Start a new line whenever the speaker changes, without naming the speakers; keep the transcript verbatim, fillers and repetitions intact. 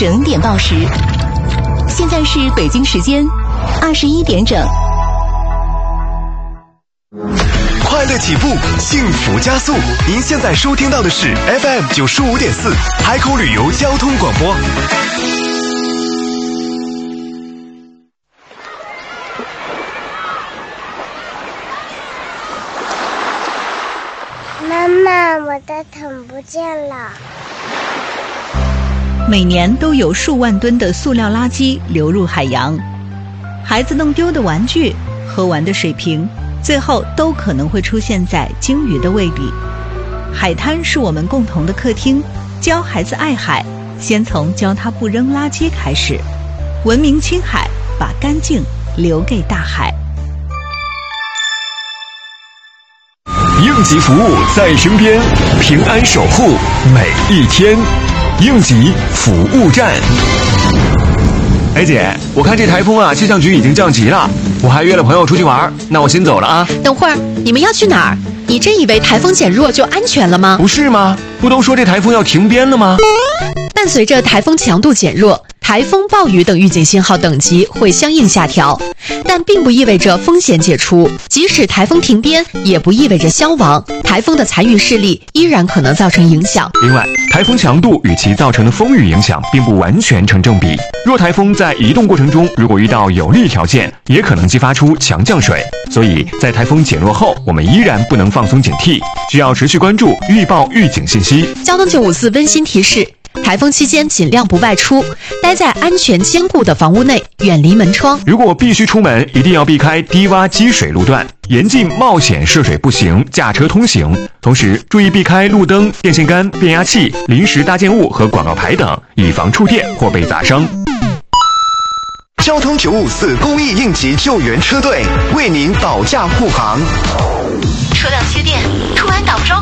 整点报时。现在是北京时间二十一点整。
快乐起步，幸福加速。您现在收听到的是 F M 九十五点四海口旅游交通广播。
妈妈，我的桶不见了。
每年都有数万吨的塑料垃圾流入海洋，孩子弄丢的玩具、喝完的水瓶，最后都可能会出现在鲸鱼的胃里。海滩是我们共同的客厅，教孩子爱海，先从教他不扔垃圾开始。文明青海，把干净留给大海。
应急服务在身边，平安守护每一天。应急服务站。哎姐，我看这台风啊，气象局已经降级了，我还约了朋友出去玩，那我先走了啊。
等会儿，你们要去哪儿？你真以为台风减弱就安全了吗？
不是吗？不都说这台风要停编了吗？
伴随着台风强度减弱，台风、暴雨等预警信号等级会相应下调，但并不意味着风险解除。即使台风停编，也不意味着消亡，台风的残余势力依然可能造成影响。
另外，台风强度与其造成的风雨影响并不完全成正比。若台风在移动过程中，如果遇到有利条件，也可能激发出强降水。所以在台风减弱后，我们依然不能放松警惕，需要持续关注预报预警信息。
交通九五四温馨提示：台风期间尽量不外出，待在安全坚固的房屋内，远离门窗。
如果必须出门，一定要避开低洼积水路段，严禁冒险涉水步行、驾车通行。同时，注意避开路灯、电线杆、变压器、临时搭建物和广告牌等，以防触电或被砸伤。交通九五四公益应急救援车队为您保驾护航。
车辆接电，突然挡住。